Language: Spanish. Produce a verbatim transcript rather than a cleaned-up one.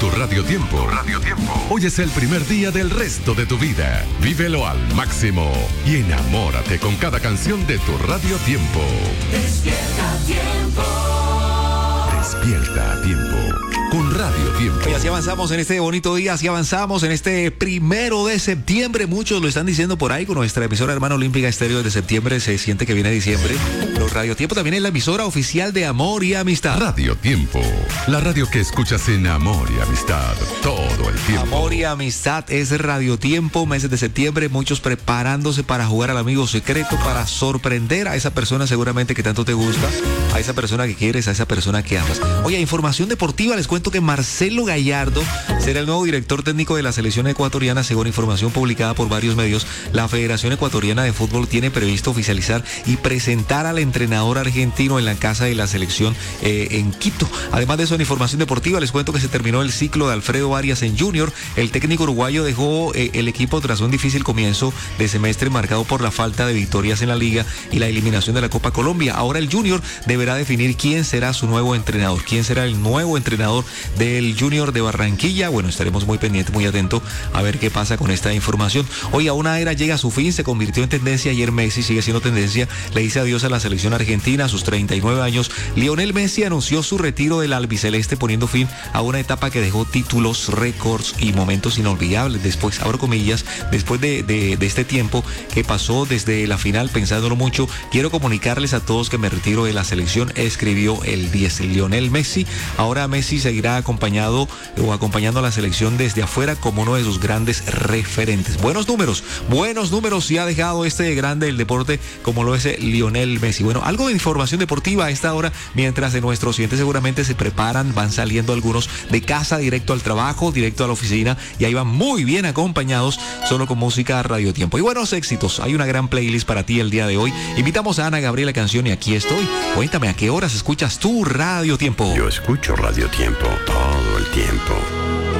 tu Radio Tiempo. Radio Tiempo. Hoy es el primer día del resto de tu vida. Vívelo al máximo y enamórate con cada canción de tu Radio Tiempo. Despierta Tiempo. Despierta a tiempo con Radio Tiempo. Y así avanzamos en este bonito día, así avanzamos en este primero de septiembre. Muchos lo están diciendo por ahí con nuestra emisora hermana Olímpica Estéreo. De septiembre se siente que viene diciembre. Pero Radio Tiempo también es la emisora oficial de Amor y Amistad. Radio Tiempo, la radio que escuchas en amor y amistad todo el tiempo. Amor y Amistad es Radio Tiempo, meses de septiembre, muchos preparándose para jugar al amigo secreto, para sorprender a esa persona seguramente que tanto te gusta, a esa persona que quieres, a esa persona que amas. Oye, información deportiva, les cuento que Marcelo Gallardo será el nuevo director técnico de la selección ecuatoriana. Según información publicada por varios medios, la Federación Ecuatoriana de Fútbol tiene previsto oficializar y presentar al entrenador argentino en la casa de la selección eh, en Quito. Además de eso, en información deportiva, les cuento que se terminó el ciclo de Alfredo Arias en Junior. El técnico uruguayo dejó eh, el equipo tras un difícil comienzo de semestre marcado por la falta de victorias en la liga y la eliminación de la Copa Colombia. Ahora el Junior deberá definir quién será su nuevo entrenador, quién será el nuevo entrenador del Junior de Barranquilla. Bueno, estaremos muy pendientes, muy atentos a ver qué pasa con esta información. Hoy a una era llega a su fin, se convirtió en tendencia. Ayer Messi sigue siendo tendencia, le dice adiós a la selección argentina a sus treinta y nueve años. Lionel Messi anunció su retiro del albiceleste, poniendo fin a una etapa que dejó títulos, récords y momentos inolvidables. Después, abro comillas, después de, de, de este tiempo que pasó desde la final, pensándolo mucho, quiero comunicarles a todos que me retiro de la selección, escribió el diez, Lionel Messi. Ahora Messi seguirá acompañado o acompañando a la selección desde afuera como uno de sus grandes referentes. Buenos números, buenos números y ha dejado este grande del deporte como lo es Lionel Messi. Bueno, algo de información deportiva a esta hora, mientras de nuestros oyentes seguramente se preparan, van saliendo algunos de casa directo al trabajo, directo a la oficina, y ahí van muy bien acompañados, solo con música Radio Tiempo. Y buenos éxitos, hay una gran playlist para ti el día de hoy. Invitamos a Ana Gabriela Canción y aquí estoy. Cuéntame, ¿a qué horas escuchas tu Radio Tiempo? Yo escucho Radio Tiempo todo el tiempo.